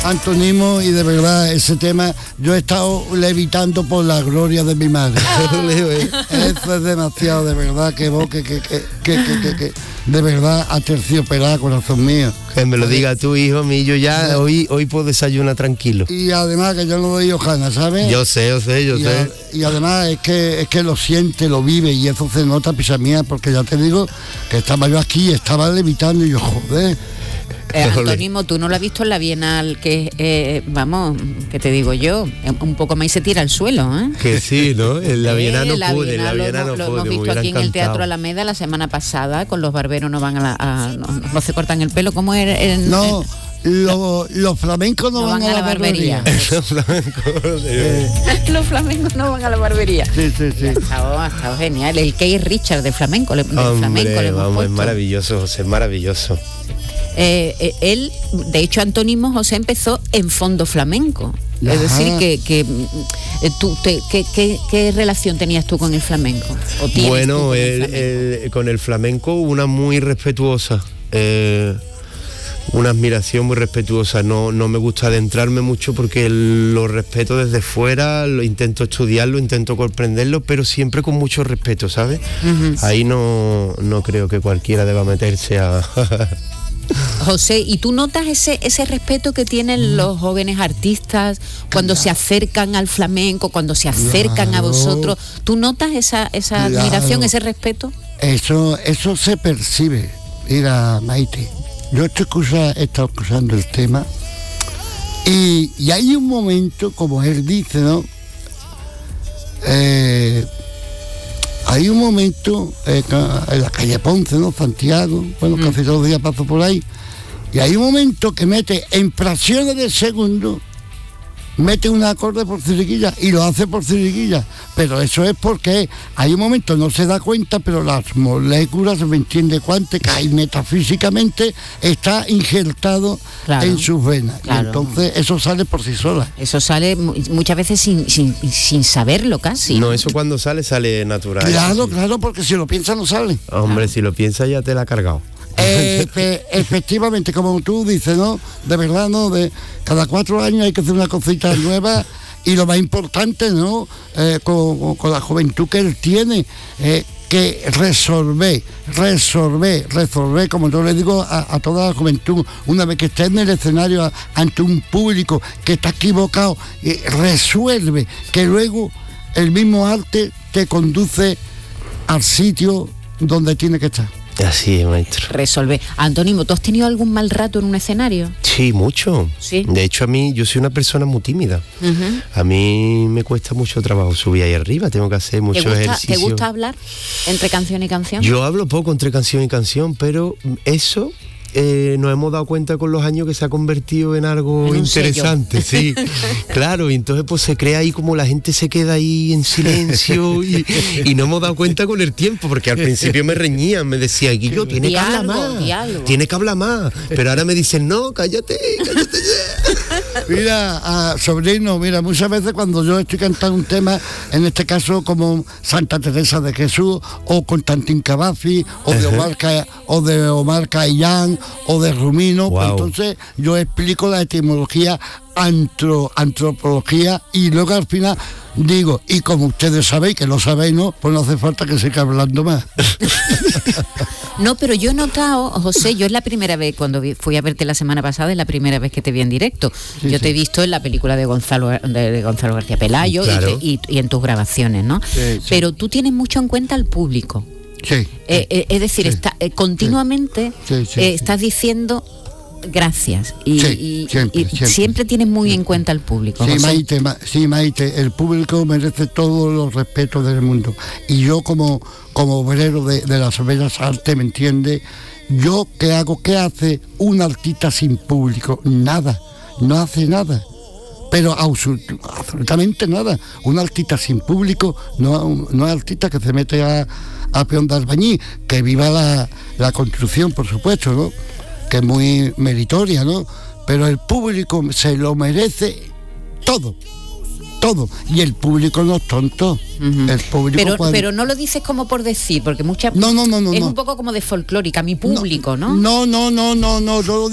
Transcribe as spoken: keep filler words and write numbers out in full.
Antonimo, y de verdad ese tema yo he estado levitando por la gloria de mi madre. Eso es demasiado, de verdad, que vos, que, que, que, que, que, que, que de verdad aterciopelado, corazón mío. Que me lo diga tu hijo, mi yo ya hoy hoy puedo desayunar tranquilo. Y además que yo no doy hojana, ¿sabes? Yo sé, yo sé, yo y sé. A, y además es que es que lo siente, lo vive, y eso se nota, pisa mía, porque ya te digo que estaba yo aquí, estaba levitando y yo, joder. Eh, Antonimo, tú no lo has visto en la Bienal, que eh, vamos, que te digo yo, un poco más y se tira al suelo, ¿eh? Que sí, ¿no? En la Bienal no la pude, en la Bienal Bienal lo, no lo pude. hemos visto aquí en el Teatro Alameda la semana pasada, con los barberos no van a la, a, no, no se cortan el pelo, ¿cómo era? En, no, lo, los flamencos no, no van, van a la barbería. barbería. los flamencos eh. los flamencos no van a la barbería. Sí, sí, sí. Ha estado, ha estado genial. El Keith Richards de flamenco, de Hombre, flamenco le hemos vamos, puesto. Es maravilloso, José, es maravilloso. Eh, eh, él, de hecho, Antonimo José empezó en fondo flamenco. Ajá. Es decir, que, que eh, tú, te, que, que, ¿qué relación tenías tú con el flamenco? ¿O tienes bueno, tú con, el, el flamenco? El, con el flamenco una muy respetuosa, eh, una admiración muy respetuosa. No, no me gusta adentrarme mucho porque el, lo respeto desde fuera, lo intento estudiarlo, intento comprenderlo, pero siempre con mucho respeto, ¿sabes? Uh-huh. Ahí no, no creo que cualquiera deba meterse a... José, ¿y tú notas ese ese respeto que tienen los jóvenes artistas cuando claro. se acercan al flamenco, cuando se acercan claro. a vosotros? ¿Tú notas esa esa claro. admiración, ese respeto? Eso eso se percibe. Mira, Maite, yo estoy escucha, he estado escuchando el tema y, y hay un momento, como él dice, ¿no? Eh, Hay un momento eh, en la calle Ponce, ¿no? Santiago, bueno, mm. casi todos los días paso por ahí, y hay un momento que mete en fracciones de segundo, mete un acorde por ciriquilla y lo hace por ciriquilla, pero eso es porque hay un momento, no se da cuenta, pero las moléculas, me entiende cuánto, que hay metafísicamente, está injertado claro, en sus venas, claro. y entonces eso sale por sí sola. Eso sale muchas veces sin, sin, sin saberlo casi. No, eso cuando sale, sale natural. Claro, sí. claro, porque si lo piensas no sale. Hombre, claro. si lo piensas ya te la ha cargado. Eh, fe, efectivamente, como tú dices, ¿no? De verdad, ¿no? De cada cuatro años hay que hacer una cosita nueva, y lo más importante, ¿no? Eh, con, con la juventud que él tiene, eh, que resolver, resolver, resolver, como yo le digo a, a toda la juventud, una vez que esté en el escenario a, ante un público que está equivocado, eh, resuelve, que luego el mismo arte te conduce al sitio donde tiene que estar. Así es, maestro. Resolver. Antonimo, ¿tú has tenido algún mal rato en un escenario? Sí, mucho. ¿Sí? De hecho, a mí, yo soy una persona muy tímida. Uh-huh. A mí me cuesta mucho trabajo subir ahí arriba, tengo que hacer mucho ¿Te gusta, ejercicio. ¿Te gusta hablar entre canción y canción? Yo hablo poco entre canción y canción, pero eso... Eh, nos hemos dado cuenta con los años que se ha convertido en algo en interesante, sí, claro, y entonces pues se crea ahí como la gente se queda ahí en silencio y, y no hemos dado cuenta con el tiempo, porque al principio me reñían, me decía, Guillo, tiene que hablar más, diálogo. tiene que hablar más, pero ahora me dicen, no, cállate, cállate ya. Mira, uh, sobrino, mira, muchas veces cuando yo estoy cantando un tema, en este caso como Santa Teresa de Jesús, o Constantín Cavazzi, o de Omar, Ca- o de Omar Caillán, o de Rumino, wow. Pues entonces yo explico la etimología, antro, antropología, y luego al final digo, y como ustedes sabéis, que lo sabéis, ¿no? Pues no hace falta que siga hablando más. No, pero yo he notado, José, yo es la primera vez, cuando fui a verte la semana pasada, es la primera vez que te vi en directo. Sí, yo sí. te he visto en la película de Gonzalo, de, de Gonzalo García Pelayo, claro. y, te, y, y en tus grabaciones, ¿no? Sí, sí. Pero tú tienes mucho en cuenta al público. Sí. Eh, eh, es decir, sí. está, eh, continuamente sí, sí, eh, estás diciendo gracias y, sí, y, siempre, y siempre. siempre tienes muy en cuenta al público. Sí, José. Maite, ma, sí, Maite, el público merece todos los respetos del mundo. Y yo como, como obrero de, de las bellas artes, ¿me entiende? Yo, ¿qué hago? ¿Qué hace un artista sin público? Nada, no hace nada. Pero absolut, absolutamente nada. Un artista sin público no, no es artista que se mete a, a peón de albañil. Que viva la, la construcción, por supuesto, ¿no? Que es muy meritoria, ¿no? Pero el público se lo merece todo, todo. Y el público no es tonto. Uh-huh. El público pero, cuando... pero no lo dices como por decir, porque muchas... No, no, no, no. Es no. un poco como de folclórica, mi público, ¿no? No, no, no, no, no. no